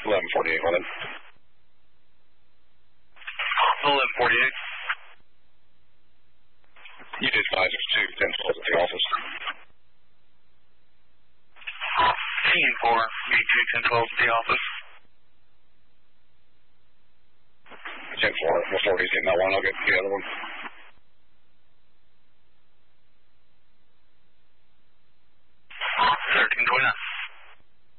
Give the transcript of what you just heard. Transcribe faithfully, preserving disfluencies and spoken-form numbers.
eleven forty-eight, go ahead. eleven forty-eight. You did five six two, ten twelve at the office. Team four, B two, ten twelve at the office. ten four, before he's getting that one, I'll get the other one.